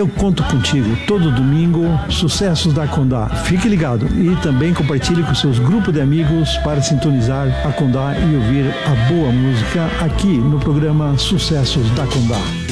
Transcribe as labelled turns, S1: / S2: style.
S1: Eu conto contigo todo domingo, sucessos da Condá. Fique ligado e também compartilhe com seus grupos de amigos para sintonizar a Condá e ouvir a boa música aqui no programa Sucessos da Condá.